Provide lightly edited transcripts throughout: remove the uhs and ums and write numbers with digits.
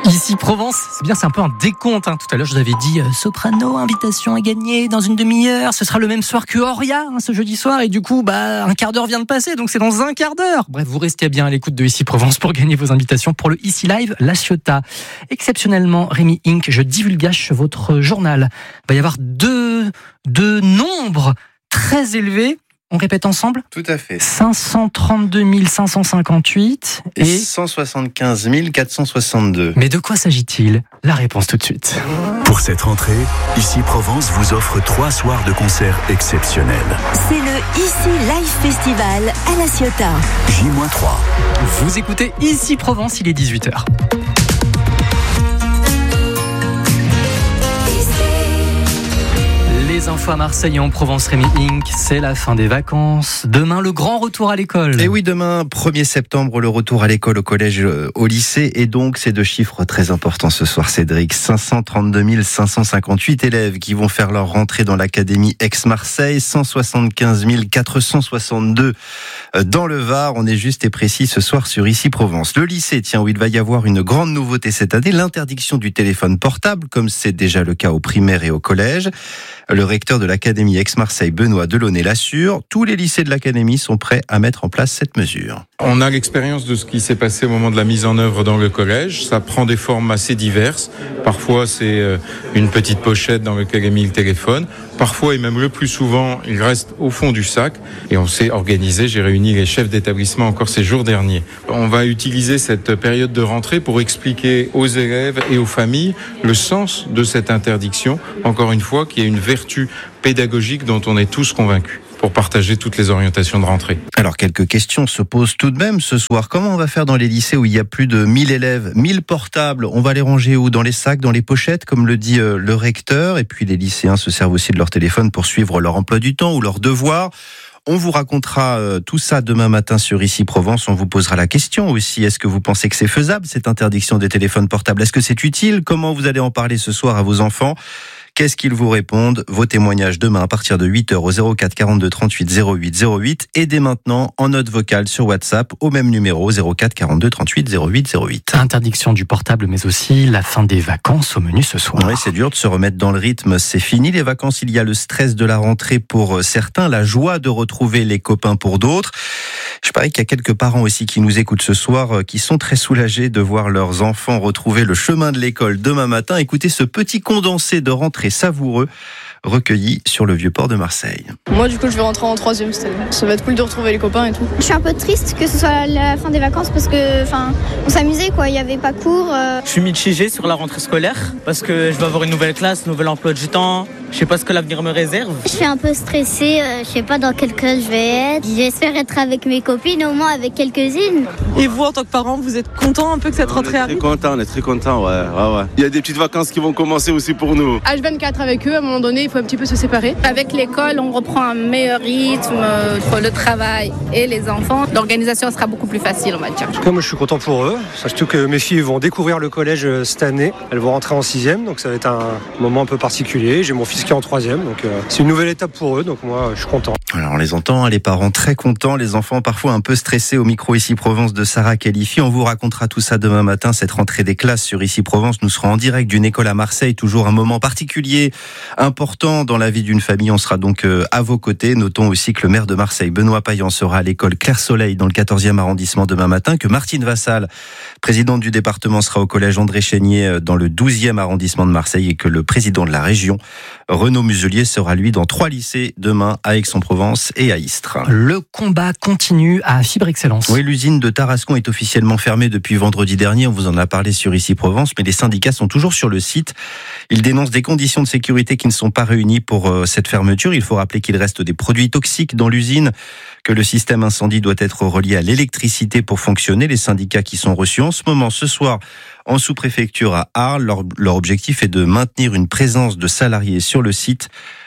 Ici Provence, c'est bien, c'est un peu un décompte. Tout à l'heure, je vous avais dit Soprano, invitation à gagner dans une demi-heure. Ce sera le même soir que Oria, ce jeudi soir. Et du coup, un quart d'heure vient de passer, donc c'est dans un quart d'heure. Bref, vous restez bien à l'écoute de Ici Provence pour gagner vos invitations pour le Ici Live La Ciotat. Exceptionnellement, Rémi Inc., je divulgage votre journal. Il va y avoir deux nombres très élevés. On répète ensemble ? Tout à fait. 532 558 et 175 462. Mais de quoi s'agit-il ? La réponse tout de suite. Pour cette rentrée, Ici Provence vous offre 3 soirs de concerts exceptionnels. C'est le Ici Live Festival à La Ciotat. J-3. Vous écoutez Ici Provence, il est 18h. Les infos à Marseille et en Provence, Rémi Inc., c'est la fin des vacances. Demain, le grand retour à l'école. Et oui, demain, 1er septembre, le retour à l'école, au collège, au lycée. Et donc, ces 2 chiffres très importants ce soir, Cédric. 532 558 élèves qui vont faire leur rentrée dans l'académie Aix-Marseille. 175 462 dans le Var. On est juste et précis ce soir sur Ici Provence. Le lycée, où il va y avoir une grande nouveauté cette année, l'interdiction du téléphone portable, comme c'est déjà le cas au primaire et au collège. Le recteur de l'Académie Aix-Marseille, Benoît Delaunay, l'assure. Tous les lycées de l'Académie sont prêts à mettre en place cette mesure. On a l'expérience de ce qui s'est passé au moment de la mise en œuvre dans le collège. Ça prend des formes assez diverses. Parfois, c'est une petite pochette dans laquelle est mis le téléphone. Parfois, et même le plus souvent, il reste au fond du sac. Et on s'est organisé, j'ai réuni les chefs d'établissement encore ces jours derniers. On va utiliser cette période de rentrée pour expliquer aux élèves et aux familles le sens de cette interdiction. Encore une fois, qu'il y a une vertu pédagogique dont on est tous convaincus, pour partager toutes les orientations de rentrée. Alors, quelques questions se posent tout de même ce soir. Comment on va faire dans les lycées où il y a plus de 1000 élèves, 1000 portables? On va les ranger où? Dans les sacs, dans les pochettes, comme le dit le recteur. Et puis, les lycéens se servent aussi de leur téléphone pour suivre leur emploi du temps ou leurs devoirs. On vous racontera tout ça demain matin sur Ici Provence. On vous posera la question aussi. Est-ce que vous pensez que c'est faisable, cette interdiction des téléphones portables? Est-ce que c'est utile? Comment vous allez en parler ce soir à vos enfants? Qu'est-ce qu'ils vous répondent? Vos témoignages demain à partir de 8h au 04 42 38 08 08 et dès maintenant en note vocale sur WhatsApp au même numéro 04 42 38 08 08. Interdiction du portable mais aussi la fin des vacances au menu ce soir. Oui, c'est dur de se remettre dans le rythme, c'est fini les vacances, il y a le stress de la rentrée pour certains, la joie de retrouver les copains pour d'autres. Je parie qu'il y a quelques parents aussi qui nous écoutent ce soir, qui sont très soulagés de voir leurs enfants retrouver le chemin de l'école demain matin. Écoutez ce petit condensé de rentrée savoureux recueilli sur le Vieux-Port de Marseille. Moi, du coup, je vais rentrer en 3e cette année. Ça va être cool de retrouver les copains et tout. Je suis un peu triste que ce soit la fin des vacances parce que, on s'amusait quoi. Il y avait pas cours. Je suis mitigé sur la rentrée scolaire parce que je vais avoir une nouvelle classe, nouvel emploi du temps. Je sais pas ce que l'avenir me réserve. Je suis un peu stressée. Je sais pas dans quelle classe je vais être. J'espère être avec mes copines, au moins avec quelques-unes. Et vous, en tant que parent, vous êtes content un peu que cette rentrée arrive? On est très content, ouais. Il y a des petites vacances qui vont commencer aussi pour nous. H24 avec eux, à un moment donné, il faut un petit peu se séparer. Avec l'école, on reprend un meilleur rythme entre le travail et les enfants. L'organisation sera beaucoup plus facile, on va dire. En tout cas, moi, je suis content pour eux. Surtout que mes filles vont découvrir le collège cette année. Elles vont rentrer en 6e, donc ça va être un moment un peu particulier. J'ai mon fils qui est en 3e, donc c'est une nouvelle étape pour eux. Donc moi, je suis content. Alors, on les entend, les parents très contents, les enfants parfois un peu stressés. Au micro Ici Provence de Sarah Khalifi. On vous racontera tout ça demain matin, cette rentrée des classes sur Ici Provence. Nous serons en direct d'une école à Marseille, toujours un moment particulier, important dans la vie d'une famille. On sera donc à vos côtés. Notons aussi que le maire de Marseille, Benoît Payan, sera à l'école Claire-Soleil dans le 14e arrondissement demain matin, que Martine Vassal, présidente du département, sera au collège André Chénier dans le 12e arrondissement de Marseille et que le président de la région, Renaud Muselier, sera lui dans 3 lycées demain à Aix-en-Provence et à Istres. Le combat continue à Fibre Excellence. Oui, l'usine de Tarascon est officiellement fermée depuis vendredi dernier. On vous en a parlé sur Ici Provence, mais les syndicats sont toujours sur le site. Ils dénoncent des conditions de sécurité qui ne sont pas réunies pour cette fermeture. Il faut rappeler qu'il reste des produits toxiques dans l'usine, que le système incendie doit être relié à l'électricité pour fonctionner. Les syndicats qui sont reçus en ce moment, ce soir, en sous-préfecture à Arles, leur objectif est de maintenir une présence de salariés sur le site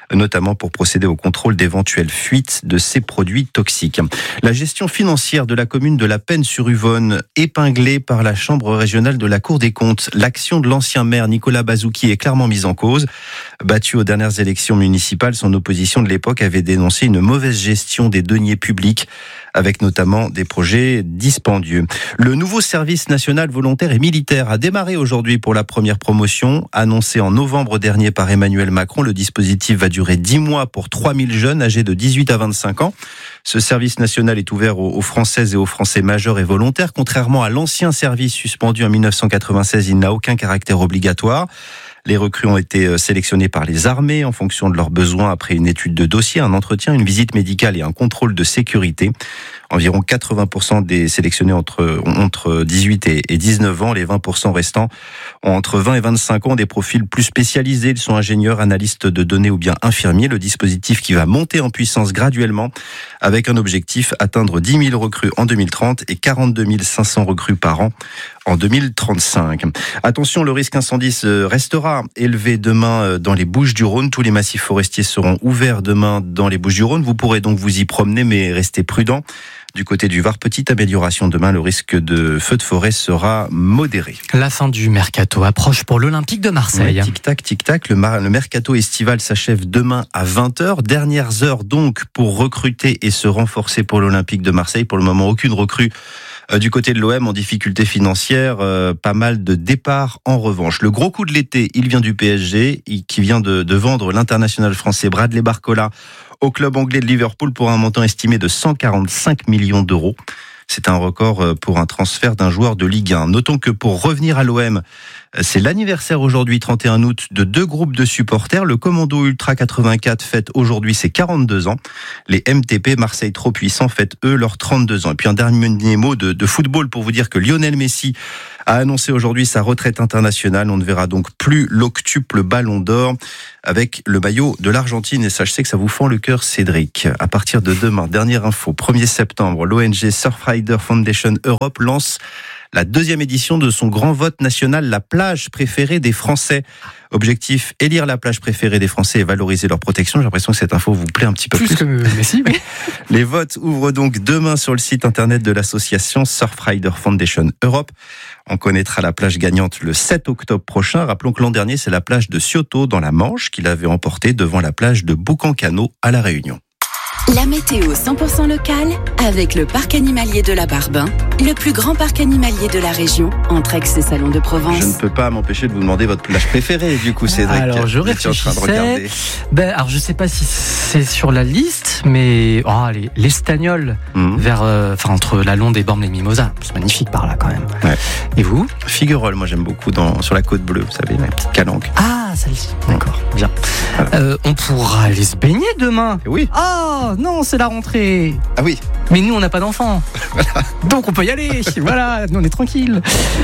notamment pour procéder au contrôle d'éventuelles fuites de ces produits toxiques. La gestion financière de la commune de La Penne-sur-Yvonne, épinglée par la Chambre régionale de la Cour des comptes. L'action de l'ancien maire Nicolas Bazouki est clairement mise en cause. Battu aux dernières élections municipales, son opposition de l'époque avait dénoncé une mauvaise gestion des deniers publics, avec notamment des projets dispendieux. Le nouveau service national volontaire et militaire a démarré aujourd'hui pour la première promotion. Annoncé en novembre dernier par Emmanuel Macron, le dispositif va durer 10 mois pour 3000 jeunes âgés de 18 à 25 ans. Ce service national est ouvert aux Françaises et aux Français majeurs et volontaires. Contrairement à l'ancien service suspendu en 1996, il n'a aucun caractère obligatoire. Les recrues ont été sélectionnés par les armées en fonction de leurs besoins après une étude de dossier, un entretien, une visite médicale et un contrôle de sécurité. Environ 80% des sélectionnés entre 18 et 19 ans. Les 20% restants ont entre 20 et 25 ans, des profils plus spécialisés. Ils sont ingénieurs, analystes de données ou bien infirmiers. Le dispositif qui va monter en puissance graduellement avec un objectif, atteindre 10 000 recrues en 2030 et 42 500 recrues par an en 2035. Attention, le risque incendie restera élevé demain dans les Bouches-du-Rhône. Tous les massifs forestiers seront ouverts demain dans les Bouches-du-Rhône. Vous pourrez donc vous y promener, mais restez prudents. Du côté du Var, petite amélioration demain, le risque de feu de forêt sera modéré. La fin du mercato approche pour l'Olympique de Marseille. Ouais, tic-tac, tic-tac. Le mercato estival s'achève demain à 20h. Dernières heures donc pour recruter et se renforcer pour l'Olympique de Marseille. Pour le moment, aucune recrue du côté de l'OM en difficulté financière. Pas mal de départs en revanche. Le gros coup de l'été, il vient du PSG, qui vient de vendre l'international français Bradley Barcola au club anglais de Liverpool pour un montant estimé de 145 millions d'euros. C'est un record pour un transfert d'un joueur de Ligue 1. Notons que pour revenir à l'OM, c'est l'anniversaire aujourd'hui, 31 août, de deux groupes de supporters. Le Commando Ultra 84 fête aujourd'hui ses 42 ans. Les MTP Marseille Trop Puissant fêtent eux leurs 32 ans. Et puis un dernier mot de football pour vous dire que Lionel Messi a annoncé aujourd'hui sa retraite internationale. On ne verra donc plus l'octuple Ballon d'Or avec le maillot de l'Argentine. Et ça, je sais que ça vous fend le cœur, Cédric. À partir de demain, dernière info, 1er septembre, l'ONG Surfrider Foundation Europe lance la deuxième édition de son grand vote national, la plage préférée des Français. Objectif, élire la plage préférée des Français et valoriser leur protection. J'ai l'impression que cette info vous plaît un petit peu plus. Que Messi, oui. Les votes ouvrent donc demain sur le site internet de l'association Surfrider Foundation Europe. On connaîtra la plage gagnante le 7 octobre prochain. Rappelons que l'an dernier, c'est la plage de Cioto dans la Manche qui l'avait emporté devant la plage de Boucan-Cano à La Réunion. La météo 100% locale avec le parc animalier de la Barbin, le plus grand parc animalier de la région, entre Aix et Salon de Provence. Je ne peux pas m'empêcher de vous demander votre plage préférée, du coup, Cédric. Alors, je réfléchissais. Alors, je sais pas si c'est sur la liste, mais l'Estagnol vers, entre la Londe et Bormes les Mimosas. C'est magnifique par là, quand même. Ouais. Et vous? Figuerolles, moi j'aime beaucoup sur la côte bleue, vous savez, la petite calanque. Ah, celle-ci. D'accord, bien. Voilà. On pourra aller se baigner demain. Et oui. Oh non, c'est la rentrée. Ah oui. Mais nous, on n'a pas d'enfants. Voilà. Donc on peut y aller. Voilà, nous on est tranquilles.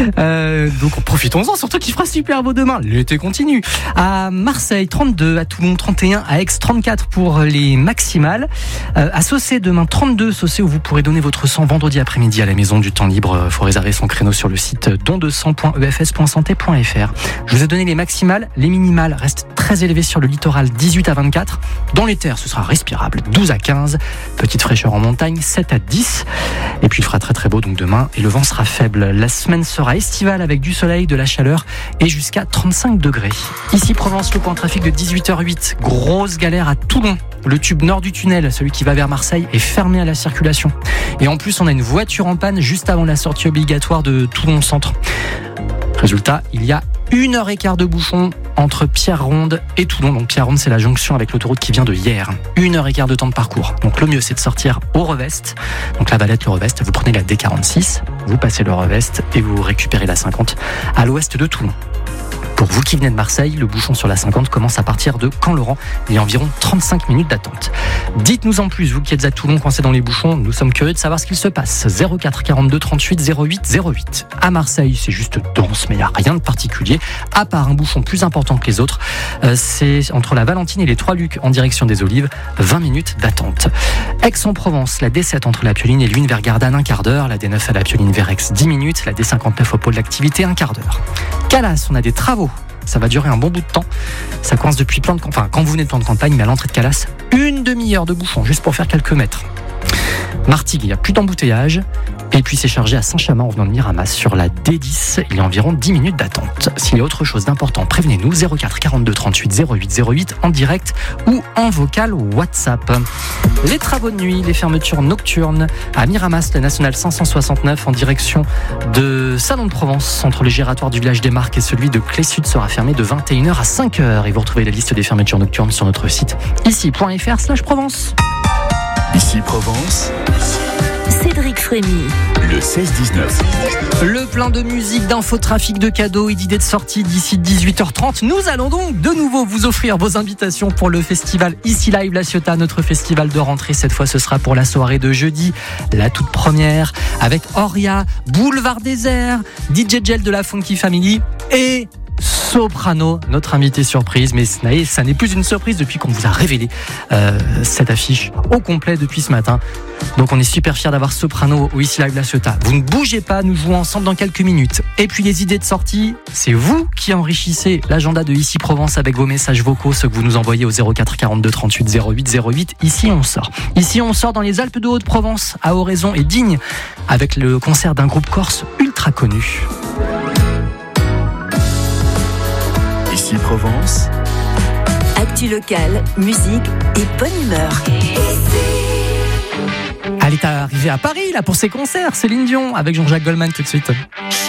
Donc profitons-en, surtout qu'il fera super beau demain. L'été continue. À Marseille, 32. À Toulon, 31. À Aix, 34 pour les maximales. À Saucé, demain, 32. Saucé, où vous pourrez donner votre sang vendredi après-midi à la Maison du Temps Libre. Il faut réserver son créneau sur le site don200.efs.santé.fr. Je vous ai donné les maximales. Les minimales restent très élevées sur le littoral, 18 à 24. Dans les terres, ce sera respirable, 12 à 15. Petite fraîcheur en montagne, 7 à 10. Et puis il fera très très beau donc demain et le vent sera faible. La semaine sera estivale avec du soleil, de la chaleur et jusqu'à 35 degrés. Ici Provence, le point de trafic de 18h08. Grosse galère à Toulon. Le tube nord du tunnel, celui qui va vers Marseille, est fermé à la circulation. Et en plus, on a une voiture en panne juste avant la sortie obligatoire de Toulon Centre. Résultat, il y a 1h15 de bouchon entre Pierre-Ronde et Toulon. Donc Pierre-Ronde, c'est la jonction avec l'autoroute qui vient de Hyères. 1h15 de temps de parcours. Donc le mieux, c'est de sortir au Revest. Donc la Valette, le Revest, vous prenez la D46, vous passez le Revest et vous récupérez la 50 à l'ouest de Toulon. Pour vous qui venez de Marseille, le bouchon sur la 50 commence à partir de Camp-Laurent. Il y a environ 35 minutes d'attente. Dites-nous en plus, vous qui êtes à Toulon coincés dans les bouchons, nous sommes curieux de savoir ce qu'il se passe. 04 42 38 08 08. À Marseille, c'est juste dense, mais il n'y a rien de particulier, à part un bouchon plus important que les autres. C'est entre la Valentine et les Trois-Lucs en direction des Olives, 20 minutes d'attente. Aix-en-Provence, la D7 entre la Pioline et Luynes vers Gardanne, un quart d'heure. La D9 à la Pioline vers Aix, 10 minutes. La D59 au pôle d'activité, un quart d'heure. Calas, on a des travaux Ça va durer un bon bout de temps. Ça coince depuis plein de campagne. Enfin, quand vous venez de plan de campagne, mais à l'entrée de Calas, une demi-heure de bouchon juste pour faire quelques mètres. Martigues, il n'y a plus d'embouteillage. Et puis c'est chargé à Saint-Chamond en venant de Miramas sur la D10. Il y a environ 10 minutes d'attente. S'il y a autre chose d'important, prévenez-nous 04 42 38 08 08 en direct ou en vocal WhatsApp. Les travaux de nuit, les fermetures nocturnes à Miramas, la nationale 569 en direction de Salon de Provence entre le giratoire du village des Marques et celui de Clé-Sud sera fermé de 21h à 5h. Et vous retrouvez la liste des fermetures nocturnes sur notre site ici.fr/Provence. Ici Provence. Cédric Frémy. Le 16-19. Le plein de musique, d'infotrafic, de cadeaux et d'idées de sortie d'ici 18h30. Nous allons donc de nouveau vous offrir vos invitations pour le festival Ici Live La Ciotat, notre festival de rentrée. Cette fois, ce sera pour la soirée de jeudi, la toute première, avec Oria, Boulevard Désert, DJ Gel de la Funky Family et Soprano, notre invité surprise. Mais ça n'est plus une surprise depuis qu'on vous a révélé cette affiche au complet depuis ce matin. Donc on est super fiers d'avoir Soprano au Ici Live La Ciotat. Vous ne bougez pas, nous jouons ensemble dans quelques minutes. Et puis les idées de sortie, c'est vous qui enrichissez l'agenda de Ici Provence avec vos messages vocaux, ceux que vous nous envoyez au 04 42 38 08 08. Ici on sort. Ici on sort dans les Alpes de Haute-Provence, à Oraison et Digne, avec le concert d'un groupe corse ultra connu. Ici Provence. Actu locale, musique et bonne humeur. Elle est arrivée à Paris là pour ses concerts. Céline Dion avec Jean-Jacques Goldman tout de suite.